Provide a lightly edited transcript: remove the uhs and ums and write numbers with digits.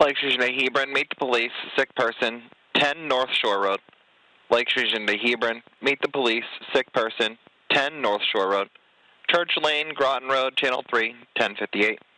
Lake Region to Hebron, meet the police, sick person, 10 North Shore Road. Lake Region to Hebron, meet the police, sick person, 10 North Shore Road. Church Lane, Groton Road, Channel 3, 1058.